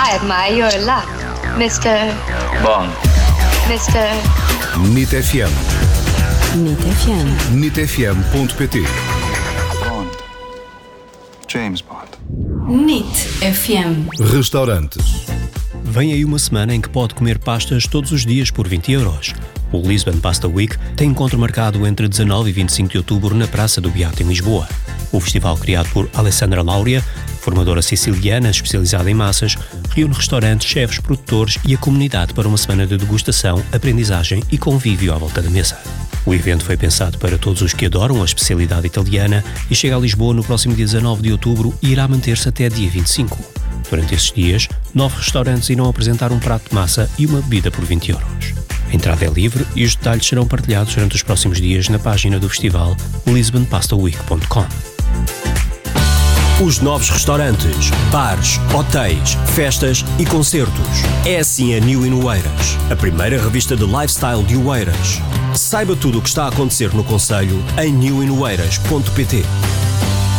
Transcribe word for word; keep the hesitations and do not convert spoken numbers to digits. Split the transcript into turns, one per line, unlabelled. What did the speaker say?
I admire your luck, mister
Bond.
mister
N I T F M.
N I T F M.
N I T F M ponto pt.
Bond. James Bond.
N I T F M.
Restaurantes.
Vem aí uma semana em que pode comer pastas todos os dias por vinte euros. O Lisbon Pasta Week tem encontro marcado entre dezanove e vinte e cinco de outubro na Praça do Beato, em Lisboa. O festival, criado por Alessandra Lauria, formadora siciliana especializada em massas, reúne restaurantes, chefes, produtores e a comunidade para uma semana de degustação, aprendizagem e convívio à volta da mesa. O evento foi pensado para todos os que adoram a especialidade italiana e chega a Lisboa no próximo dia dezanove de outubro e irá manter-se até dia vinte e cinco. Durante esses dias, nove restaurantes irão apresentar um prato de massa e uma bebida por vinte euros. A entrada é livre e os detalhes serão partilhados durante os próximos dias na página do festival lisbon pasta week ponto com. Os novos restaurantes, bares, hotéis, festas e concertos. É assim a New in Oeiras, a primeira revista de lifestyle de Oeiras. Saiba tudo o que está a acontecer no concelho em new in oeiras ponto pt.